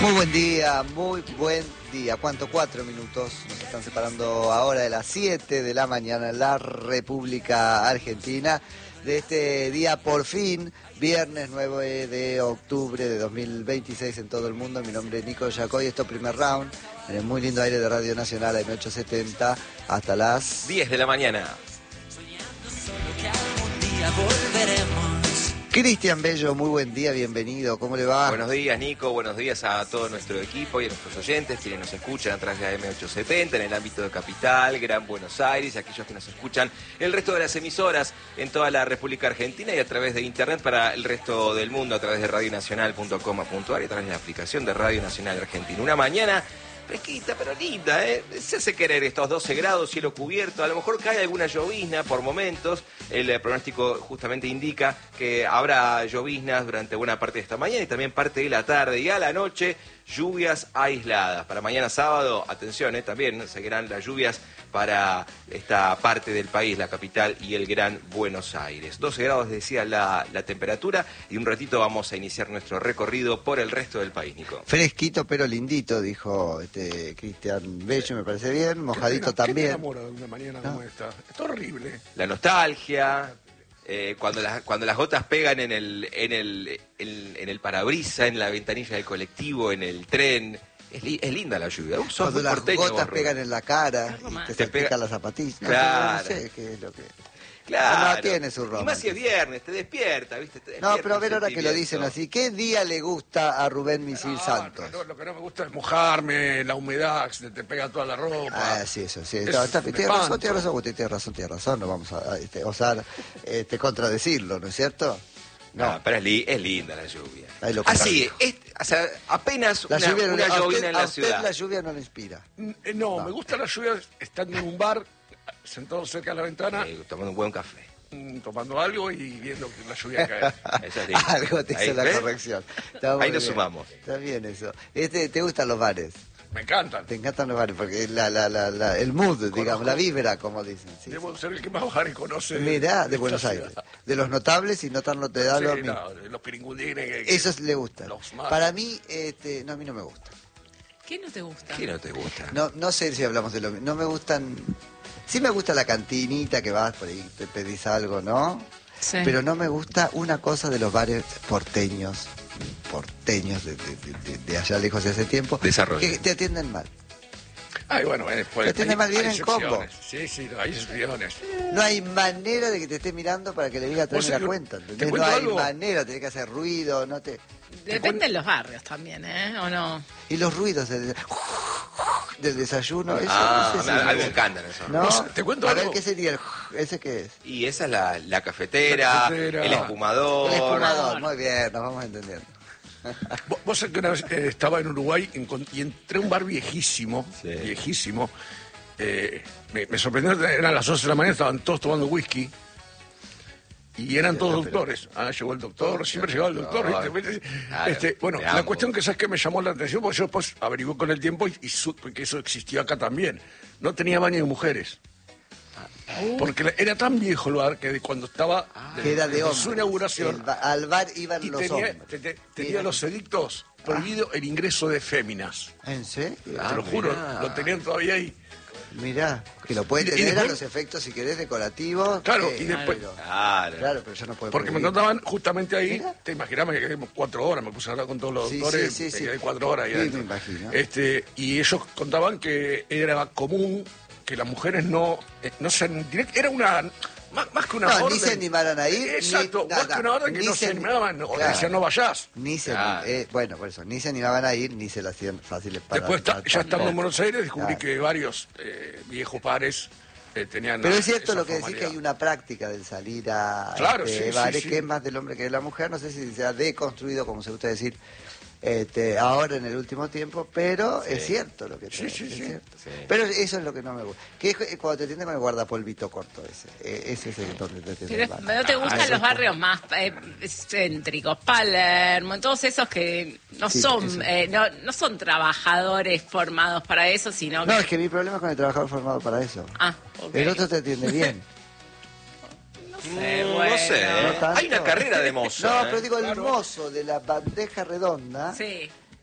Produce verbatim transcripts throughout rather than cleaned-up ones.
Muy buen día, muy buen día. ¿Cuánto? Cuatro minutos. Nos están separando ahora de las siete de la mañana en la República Argentina. De este día, por fin, viernes nueve de octubre de dos mil veintiséis en todo el mundo. Mi nombre es Nico Yacoy, esto es Primer Round, en el muy lindo aire de Radio Nacional, M ochocientos setenta, hasta las diez de la mañana. Cristian Bello, muy buen día, bienvenido, ¿cómo le va? Buenos días, Nico, buenos días a todo nuestro equipo y a nuestros oyentes, quienes nos escuchan a través de M ochocientos setenta en el ámbito de Capital, Gran Buenos Aires, y aquellos que nos escuchan el resto de las emisoras en toda la República Argentina y a través de Internet para el resto del mundo, a través de radio nacional punto com punto a r y a través de la aplicación de Radio Nacional Argentina. Una mañana fresquita, pero linda, ¿eh? Se hace querer estos doce grados, cielo cubierto, a lo mejor cae alguna llovizna por momentos. El eh, pronóstico justamente indica que habrá lloviznas durante buena parte de esta mañana y también parte de la tarde, y a la noche lluvias aisladas. Para mañana sábado, atención, ¿eh? También seguirán las lluvias para esta parte del país, la capital y el Gran Buenos Aires. doce grados decía la, la temperatura, y un ratito vamos a iniciar nuestro recorrido por el resto del país, Nico. Fresquito pero lindito, dijo este Cristian Bello, me parece bien, mojadito también. ¿Qué te enamora de una mañana ¿No? como esta? Es horrible. La nostalgia, eh, cuando, las, cuando las gotas pegan en el, en el, en, en el parabrisa, en la ventanilla del colectivo, en el tren. Es, li, es linda la lluvia. Uh, sos Cuando muy las porteño, gotas vos, pegan en la cara y te Te salpican pega- las zapatillas. No, Claro. no sé qué es lo que... Claro. No, tiene su Y más si es romance. viernes, te despierta, ¿viste? Te No, despierta pero a un ver ahora que lo dicen sentimiento. así, ¿qué día le gusta a Rubén Misil No, Santos? no, lo que no me gusta es mojarme, la humedad, se te pega toda la ropa. Ah, sí, eso, sí. Es No, está, un tiene razón, espanto. tiene razón, usted tiene razón, tiene razón, no vamos a, a, este, osar este, contradecirlo, ¿no es cierto? No, pero es, li, es linda la lluvia. Ahí lo Así, es, o sea, apenas La una, lluvia no una le- a llovina usted, en a la usted ciudad. la lluvia no le inspira. Mm, eh, No, No. me gusta la lluvia estando en un bar, sentado cerca de la ventana, Eh, tomando un buen café. mm, tomando algo y viendo que la lluvia cae. Eso es lindo. Algo te Ahí, hizo la ¿ves? corrección. Está muy Ahí nos bien. sumamos. Está bien eso. Este, ¿te gustan los bares? Me encantan. Te encantan los bares, porque la, la, la, la- el mood, digamos, la vibra, como dicen. Sí, Debo ser el que más bares conoce. Mirá, de esta Buenos ciudad. Aires. De los notables y no tan notables. Sí, no, los piringundines. que- que- Esos le gustan. los más- Para mí, este, no, a mí no me gusta. ¿Qué no te gusta? ¿Qué no te gusta? No, no sé si hablamos de lo mismo. No me gustan. Sí me gusta la cantinita que vas por ahí, te pedís algo, ¿no? Sí. Pero no me gusta una cosa de los bares porteños, porteños de, de- de- de allá lejos de hace tiempo, Desarrolla. que te atienden mal. Ay, bueno, eh, pues, Te tiene hay- más bien hay en combo. excepciones. Sí, sí, hay excepciones. No hay manera de que te esté mirando para que le diga ¿Vos tráeme la sabés- cuenta. te ¿entendés? No cuento hay algo? manera, tenés que hacer ruido, no te. Depende de los barrios también, ¿eh? ¿O no? Y los ruidos del, del desayuno, eso Ah, no sé si a, a me mí me gusta. encantan eso. ¿No? Vos, te cuento a ver algo. qué sería el ese qué es. Y esa es la, la, cafetera, La cafetera. el espumador. El espumador, muy bien, nos vamos entendiendo. Vos, vos sabés que una vez eh, estaba en Uruguay encon- y entré a un bar viejísimo, Sí. viejísimo. Eh, me, me sorprendió, eran las once de la mañana, estaban todos tomando whisky. Y eran todos pero- doctores. Ah, llegó el doctor, siempre llegaba el doctor. Doctor. ¿viste? Claro, Este, bueno, te la amo. cuestión que sabes que me llamó la atención, porque yo después averigué con el tiempo y, y supe que eso existió acá también. No tenía baño de mujeres. Porque la- era tan viejo el bar que de cuando estaba Que era de desde hombres. su inauguración El ba- al bar iban y los tenía, hombres. te- te- tenía Era- los edictos prohibido el ingreso de féminas. ¿En serio? Ah, Te lo juro, mirá. lo tenían todavía ahí. Mirá, que lo pueden Y- y tener a después- los efectos, si querés, decorativos. Claro, que- y después- pero- Claro. claro, pero yo no puedo Porque me prohibir. trataban justamente ahí, Mira. te imaginas, me quedé cuatro horas, me puse a hablar con todos los Sí, doctores, sí, sí, me sí. quedé cuatro horas ahí Sí, adentro. me imagino. Este, y ellos contaban que era común que las mujeres no, eh, no se direct- era una, más, más que una No, orden. ni se animaran a ir, Exacto, ni más nada. que una orden que Ni no se, se- animaban, o claro. decían no vayas. Ni se, Claro. eh, bueno, por eso, ni se animaban a ir, ni se la hacían fáciles para... Después, ta- para- ya estando en Buenos Aires, descubrí Claro. que varios eh, viejos pares eh, tenían Pero la- es cierto esa lo que decís, que formalidad. hay una práctica del salir a Claro, este, sí, sí, bares sí. que es más del hombre que de la mujer. No sé si se ha deconstruido, como se gusta decir, este, ahora en el último tiempo, pero es cierto lo que te Sí, sí, es sí. cierto. Sí. Pero eso es lo que no me gusta. Que es cuando te atienden con el guardapolvito corto ese. Eh, ese es el donde te atienden Pero el bar. ¿no te gustan Ah, eso los está. barrios más eh, céntricos? Palermo, todos esos que no Sí, son eso. eh, no, no son trabajadores formados para eso, sino No, que... es que mi problema es con el trabajador formado para eso. Ah, ok. El otro te atiende bien. No sé, Mm, bueno. no sé. No tanto. Hay una carrera de mozo. No, ¿eh? pero digo, el Claro. mozo de la bandeja redonda, Sí.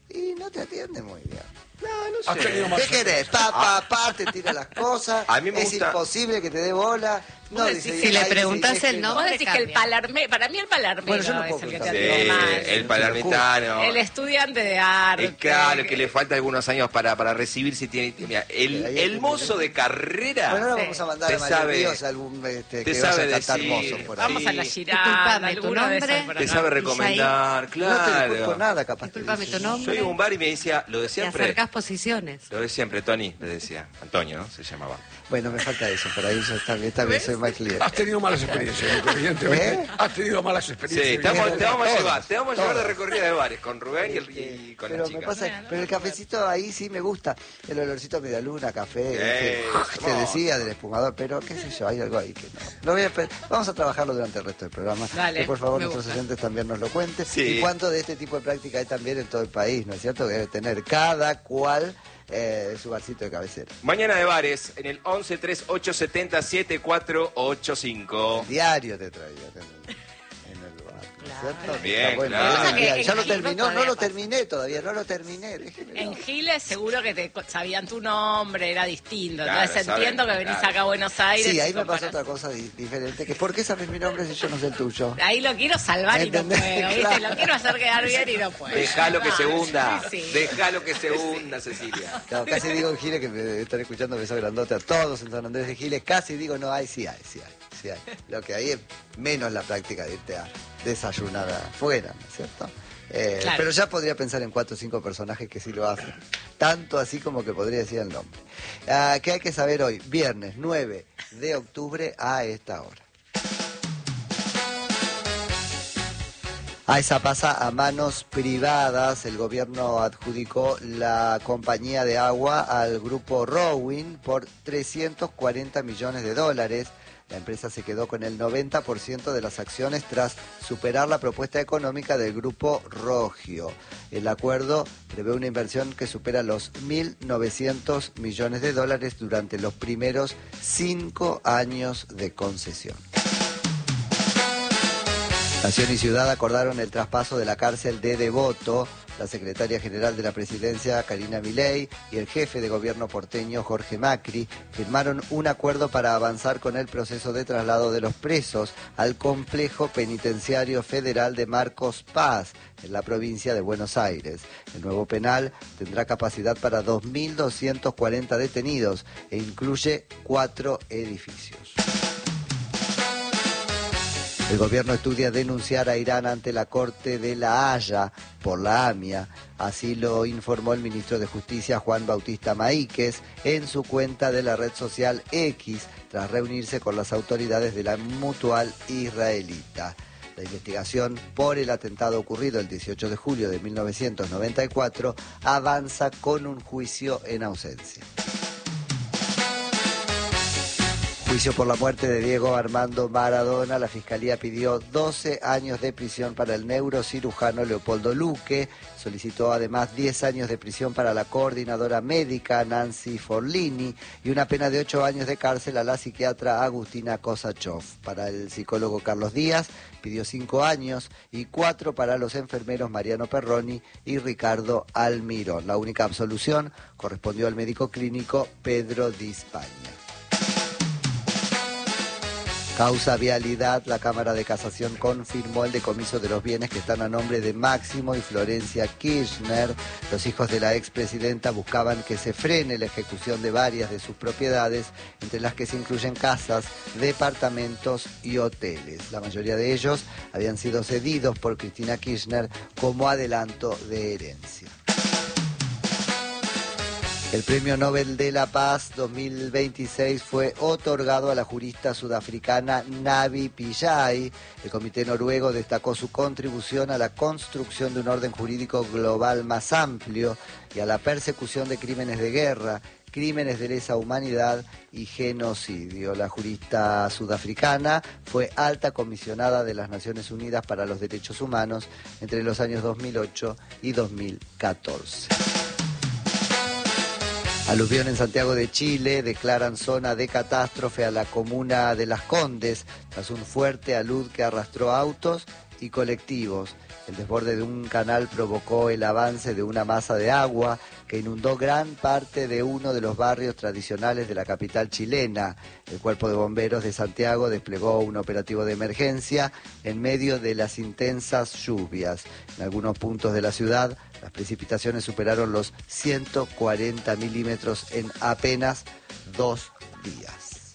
y no te atiende muy bien. No, no Has tenido sé. más- ¿Qué querés? Pa, pa, pa, te tira las cosas. A mí me es gusta- imposible que te dé bola. No, Vos dice, decís, y si le ahí se preguntás dice el que nombre, Vos decís que el cambia. palarme, para mí el palarmero Bueno, yo no puedo es el que te contar. Sí, atiende mal. el palermitano. El estudiante de arte. Es claro que le falta algunos años para, para recibirse. Tiene, mira, el, Ahí el hay- mozo de carrera. Bueno, ahora Sí. vamos a mandar Te a Mario sabe- Ríos algún este, te que sabe vaya a cantar decir- mozo por ahí. Vamos a la Girán. Disculpame, ¿tu alguno de esos nombre? por Te acá. sabe recomendar, No te claro. disculpo nada, capaz. te Disculpame dice. tu nombre. Yo iba a un bar y me decía, lo de Te siempre. acercás posiciones. Lo de siempre, Tony, le decía. Antonio, ¿no? Se llamaba. Bueno, me falta eso, por ahí yo esta, esta vez soy más cliente. Has tenido malas experiencias, Nico, evidentemente. ¿Eh? Has tenido malas Sí, experiencias. te vamos, te evidentemente. vamos a Todos, llevar, te vamos a llevar de todos. recorrida de bares con Rubén y, el- y con pero las me chicas. pasa, pero el cafecito ahí sí me gusta, el olorcito a medialuna, café, Eh, ¿viste? te decía del espumador, pero qué sé yo, hay algo ahí que no. Lo voy a esper- vamos a trabajarlo durante el resto del programa. Dale, que por favor me nuestros gusta. oyentes también nos lo cuenten. Sí. Y cuánto de este tipo de práctica hay también en todo el país, ¿no es cierto? Que debe tener cada cual eh, su barcito de cabecera. Mañana de bares en el once tres ocho setenta siete cuatro ocho cinco. Diario te traía en el, en el bar, ¿no es cierto? Bien, Está bueno, claro. ese Pasa que diario. Ya en lo Gil terminó, no todavía lo pasa. terminé todavía, no lo terminé. déjeme, En no. Giles seguro que te co- sabían tu nombre, era distinto. Claro, Entonces saben, entiendo que venís claro. acá a Buenos Aires. Sí, y ahí me comparás. pasó otra cosa di- diferente, que ¿por qué sabes mi nombre si yo no sé el tuyo? Ahí lo quiero salvar y no ¿Entendés? puedo, ¿viste? Claro. Lo quiero hacer quedar bien y no puedo. Déjalo que se hunda. Sí, sí. Déjalo que se hunda, Cecilia. Claro, casi digo en Giles, que me están escuchando beso grandote a todos en San Andrés de Giles, casi digo no hay, sí hay, sí hay, sí hay. Lo que hay es menos la práctica de irte a desayunar afuera, ¿no es cierto? Eh, Claro. Pero ya podría pensar en cuatro o cinco personajes que sí lo hacen. Tanto así como que podría decir el nombre. Ah, ¿qué hay que saber hoy? Viernes nueve de octubre a esta hora. AESA pasa a manos privadas. El gobierno adjudicó la compañía de agua al grupo Rowing por trescientos cuarenta millones de dólares. La empresa se quedó con el noventa por ciento de las acciones tras superar la propuesta económica del grupo Rogio. El acuerdo prevé una inversión que supera los mil novecientos millones de dólares durante los primeros cinco años de concesión. Nación y Ciudad acordaron el traspaso de la cárcel de Devoto. La secretaria general de la presidencia, Karina Milei, y el jefe de gobierno porteño, Jorge Macri, firmaron un acuerdo para avanzar con el proceso de traslado de los presos al complejo penitenciario federal de Marcos Paz, en la provincia de Buenos Aires. El nuevo penal tendrá capacidad para dos mil doscientos cuarenta detenidos e incluye cuatro edificios. El gobierno estudia denunciar a Irán ante la Corte de La Haya por la AMIA. Así lo informó el ministro de Justicia, Juan Bautista Maíquez, en su cuenta de la red social X, tras reunirse con las autoridades de la mutual israelita. La investigación por el atentado ocurrido el dieciocho de julio de mil novecientos noventa y cuatro avanza con un juicio en ausencia. Juicio por la muerte de Diego Armando Maradona. La Fiscalía pidió doce años de prisión para el neurocirujano Leopoldo Luque. Solicitó además diez años de prisión para la coordinadora médica Nancy Forlini y una pena de ocho años de cárcel a la psiquiatra Agustina Kosachov. Para el psicólogo Carlos Díaz pidió cinco años y cuatro para los enfermeros Mariano Perroni y Ricardo Almirón. La única absolución correspondió al médico clínico Pedro Di Spagna. Causa vialidad, la Cámara de Casación confirmó el decomiso de los bienes que están a nombre de Máximo y Florencia Kirchner. Los hijos de la expresidenta buscaban que se frene la ejecución de varias de sus propiedades, entre las que se incluyen casas, departamentos y hoteles. La mayoría de ellos habían sido cedidos por Cristina Kirchner como adelanto de herencia. El Premio Nobel de la Paz dos mil veintiséis fue otorgado a la jurista sudafricana Navi Pillay. El comité noruego destacó su contribución a la construcción de un orden jurídico global más amplio y a la persecución de crímenes de guerra, crímenes de lesa humanidad y genocidio. La jurista sudafricana fue alta comisionada de las Naciones Unidas para los Derechos Humanos entre los años dos mil ocho y dos mil catorce. Aluvión en Santiago de Chile, declaran zona de catástrofe a la comuna de Las Condes tras un fuerte alud que arrastró autos y colectivos. El desborde de un canal provocó el avance de una masa de agua que inundó gran parte de uno de los barrios tradicionales de la capital chilena. El Cuerpo de Bomberos de Santiago desplegó un operativo de emergencia en medio de las intensas lluvias. En algunos puntos de la ciudad, las precipitaciones superaron los ciento cuarenta milímetros en apenas dos días.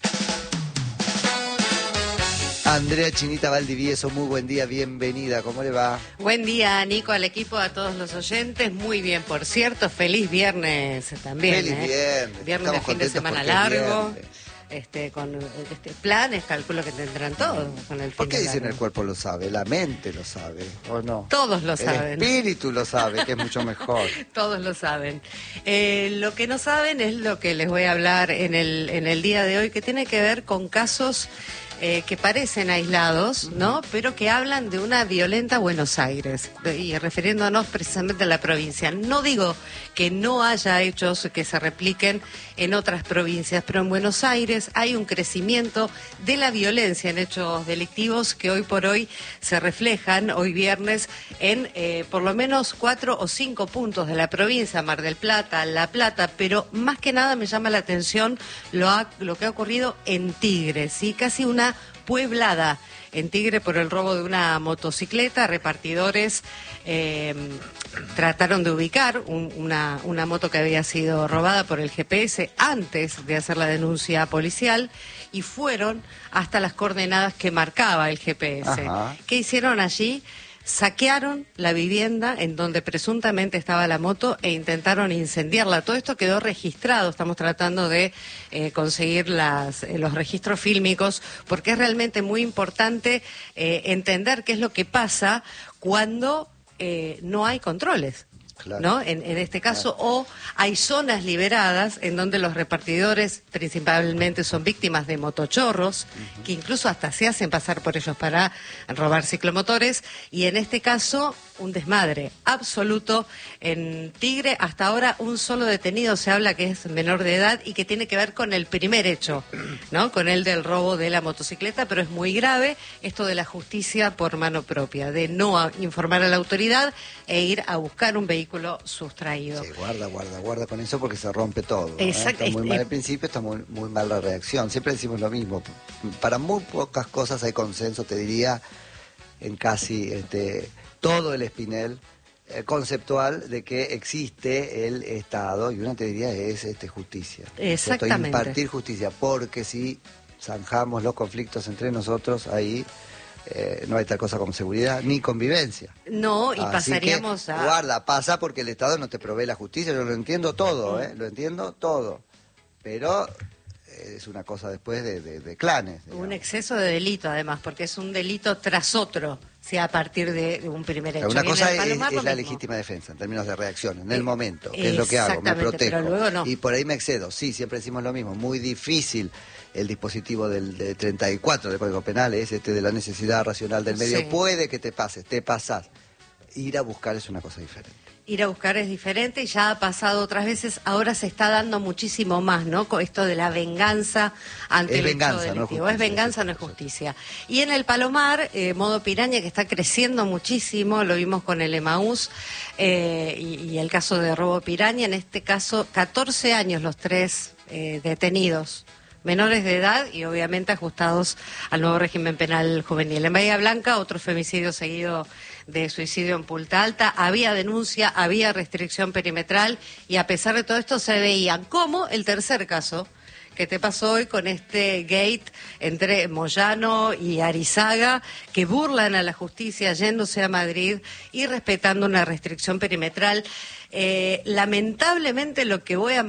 Andrea Chinita Valdivieso, muy buen día, bienvenida, ¿cómo le va? Buen día, Nico, al equipo, a todos los oyentes, muy bien, por cierto, feliz viernes también. Feliz ¿eh? viernes. Viernes de fin de semana largo, este, con este, planes, calculo que tendrán todos con el fin ¿Por qué de dicen largo? el cuerpo lo sabe? La mente lo sabe, ¿o no? Todos lo saben. El espíritu lo sabe, que es mucho mejor. Todos lo saben. Eh, lo que no saben es lo que les voy a hablar en el, en el día de hoy, que tiene que ver con casos Eh, que parecen aislados, ¿no? Pero que hablan de una violenta Buenos Aires, y refiriéndonos precisamente a la provincia. No digo que no haya hechos que se repliquen en otras provincias, pero en Buenos Aires hay un crecimiento de la violencia en hechos delictivos que hoy por hoy se reflejan, hoy viernes, en eh, por lo menos cuatro o cinco puntos de la provincia, Mar del Plata, La Plata, pero más que nada me llama la atención lo, ha, lo que ha ocurrido en Tigre, ¿sí? Casi una pueblada en Tigre por el robo de una motocicleta. Repartidores eh, trataron de ubicar un, una, una moto que había sido robada por el G P S antes de hacer la denuncia policial y fueron hasta las coordenadas que marcaba el G P S. Ajá. ¿Qué hicieron allí? Saquearon la vivienda en donde presuntamente estaba la moto e intentaron incendiarla. Todo esto quedó registrado. Estamos tratando de eh, conseguir las, eh, los registros fílmicos porque es realmente muy importante eh, entender qué es lo que pasa cuando eh, no hay controles. Claro. ¿No? En, en este caso, claro. O hay zonas liberadas en donde los repartidores principalmente son víctimas de motochorros, uh-huh. que incluso hasta se hacen pasar por ellos para robar ciclomotores, y en este caso un desmadre absoluto en Tigre. Hasta ahora un solo detenido, se habla que es menor de edad y que tiene que ver con el primer hecho, ¿no? Con el del robo de la motocicleta, pero es muy grave esto de la justicia por mano propia, de no informar a la autoridad e ir a buscar un vehículo sustraído. Sí, guarda, guarda, guarda con eso porque se rompe todo. Exacto. ¿eh? Está muy Es, mal al principio, está muy, muy mal la reacción. Siempre decimos lo mismo. Para muy pocas cosas hay consenso, te diría, en casi este, todo el espinel eh, conceptual de que existe el Estado, y una te diría es este, justicia. Exactamente. ¿Cierto? Impartir justicia, porque si zanjamos los conflictos entre nosotros, ahí Eh, no hay tal cosa como seguridad ni convivencia. No, y Así pasaríamos que, a... guarda, pasa porque el Estado no te provee la justicia, yo lo entiendo todo, ¿eh? Lo entiendo todo, pero es una cosa después de, de, de clanes. Digamos. Un exceso de delito, además, porque es un delito tras otro, si a partir de un primer hecho. Una cosa es, Palomar, es la mismo. legítima defensa, en términos de reacción, en el Eh, momento, que es lo que hago, me protejo. Pero luego no. Y por ahí me excedo, sí, siempre decimos lo mismo, muy difícil el dispositivo del de treinta y cuatro del Código Penal, es este de la necesidad racional del medio, Sí. puede que te pases, te pasás. Ir a buscar es una cosa diferente. Ir a buscar es diferente y ya ha pasado otras veces, ahora se está dando muchísimo más, ¿no? Con esto de la venganza ante Es el venganza, hecho delictivo. no es venganza, no es justicia. Y en el Palomar, eh, modo piraña, que está creciendo muchísimo, lo vimos con el Emaús eh, y, y el caso de robo piraña, en este caso catorce años los tres eh, detenidos, menores de edad y obviamente ajustados al nuevo régimen penal juvenil. En Bahía Blanca, otro femicidio seguido de suicidio en Punta Alta. Había denuncia, había restricción perimetral y a pesar de todo esto se veían como el tercer caso que te pasó hoy con este gate entre Moyano y Arizaga, que burlan a la justicia yéndose a Madrid y respetando una restricción perimetral. Eh, lamentablemente lo que voy a